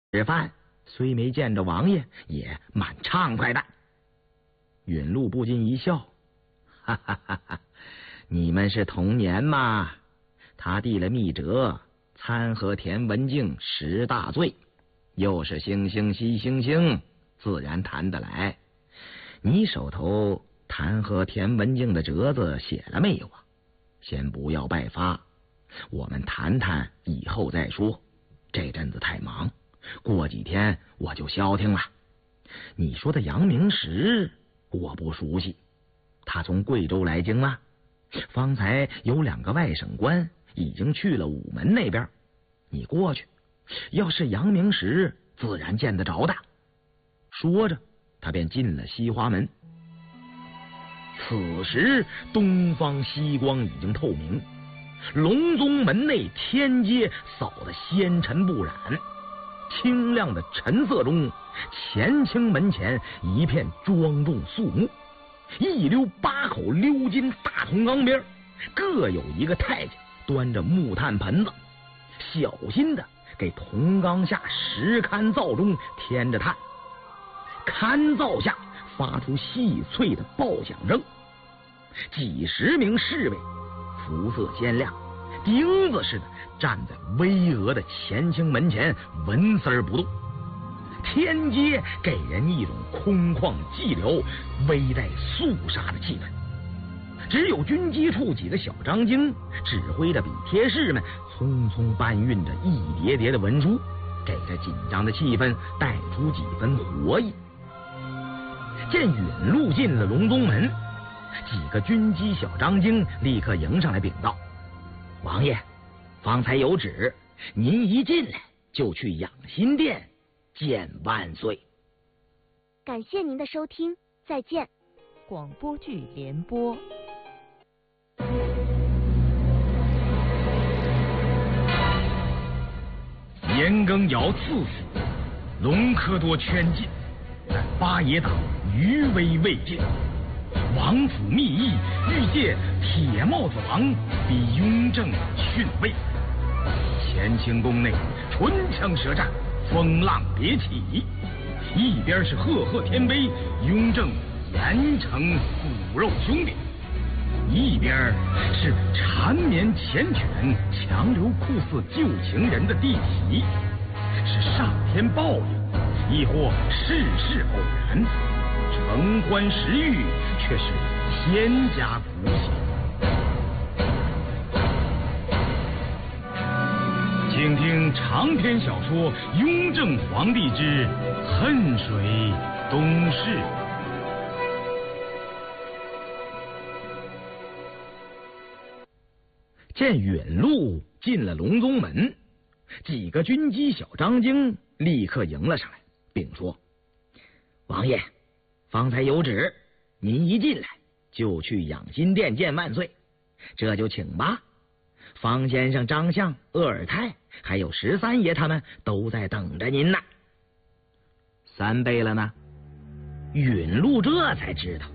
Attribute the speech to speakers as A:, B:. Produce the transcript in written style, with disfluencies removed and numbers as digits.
A: 吃饭，虽没见着王爷，也蛮畅快的。允禄不禁一笑，哈哈哈哈！你们是同年嘛？他递了密折，参合田文镜10大罪，又是星星惜星星，自然谈得来。你手头弹劾田文镜的折子写了没有啊？先不要拜发，我们谈谈以后再说。这阵子太忙，过几天我就消停了。你说的杨明石我不熟悉，他从贵州来京了。方才有2个外省官已经去了午门那边，你过去，要是杨明石自然见得着的。说着他便进了西花门。此时东方西光已经透明，隆宗门内天阶扫得纤尘不染，清亮的陈色中，乾清门前一片庄重肃穆，一溜8口鎏金大铜缸边，各有一个太监端着木炭盆子，小心的给铜缸下10龛灶中添着炭，龛灶下发出细脆的爆响声，几十名侍卫肤色鲜亮，钉子似的站在巍峨的乾清门前，纹丝儿不动。天阶给人一种空旷寂寥、危在肃杀的气氛。只有军机处几个小张京指挥着笔帖士们匆匆搬运着一叠叠的文书，给这紧张的气氛带出几分活意。见允禄进了隆宗门，几个军机小张京立刻迎上来禀道：王爷，方才有旨，您一进来就去养心殿见万岁。
B: 感谢您的收听，再见。
C: 广播剧联播。
D: 年羹尧赐死，隆科多圈禁，但八爷党余威未尽。王府密议，欲借铁帽子王逼雍正逊位。乾清宫内唇枪舌战，风浪迭起，一边是赫赫天威，雍正严惩骨肉兄弟，一边是缠绵缱绻，强留酷似旧情人的弟媳，是上天报应，亦或世事偶然？承欢食欲，却是天家骨血。请听长篇小说《雍正皇帝之恨水东逝》。
A: 见允禄进了隆宗门，几个军机小张京立刻迎了上来，并说：王爷，方才有旨，您一进来就去养心殿见万岁，这就请吧。方先生、张相、鄂尔泰还有13爷他们都在等着您呢。3倍了呢。允禄这才知道